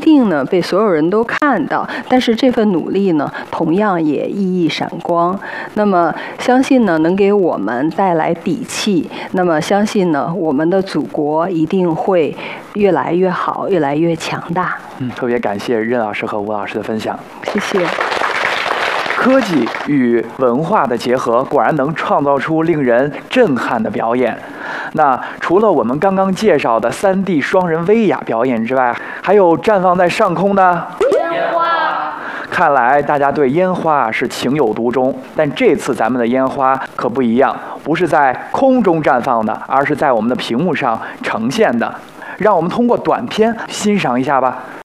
定呢被所有人都看到，但是这份努力呢，同样也熠熠闪光。那么相信呢，能给我们带来底气。那么相信呢，我们的祖国一定会越来越好，越来越强大。 特别感谢任老师和吴老师的分享。 谢谢。 科技与文化的结合，果然能创造出令人震撼的表演。那除了我们刚刚介绍的3D 双人威亚表演之外，还有绽放在上空的烟花。 看来大家对烟花是情有独钟，但这次咱们的烟花可不一样，不是在空中绽放的，而是在我们的屏幕上呈现的。让我们通过短片欣赏一下吧。